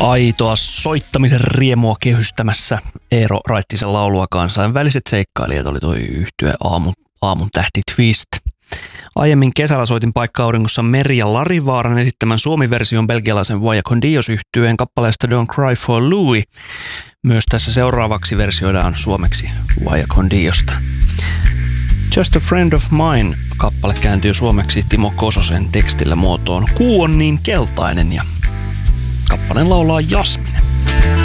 Aitoa soittamisen riemua kehystämässä Eero Raittisen laulua kansainväliset seikkailijat oli toi yhtye aamun tähti Twist. Aiemmin kesällä soitin paikka-auringossa Merja Larivaaran esittämän suomi-version belgialaisen Vaya con Dios-yhtyeen kappaleesta Don't Cry for Louis. Myös tässä seuraavaksi versioidaan suomeksi Vaya con Diosta. Just a Friend of Mine -kappale kääntyy suomeksi Timo Kososen tekstillä muotoon Kuu on niin keltainen ja kappaleen laulaa Jasmine.